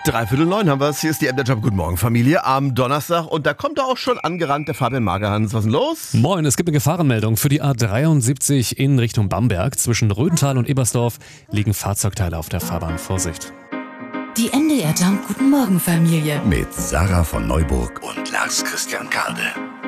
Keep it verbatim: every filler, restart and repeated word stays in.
Dreiviertel neun haben wir es. Hier ist die M D Job. Guten Morgen, Familie. Am Donnerstag. Und da kommt er auch schon angerannt, der Fabian Magerhans. Was ist denn los? Moin, es gibt eine Gefahrenmeldung für die A dreiundsiebzig in Richtung Bamberg. Zwischen Rödental und Ebersdorf liegen Fahrzeugteile auf der Fahrbahn. Vorsicht. Die M D R Jump. Guten Morgen, Familie. Mit Sarah von Neuburg und Lars Christian Kade.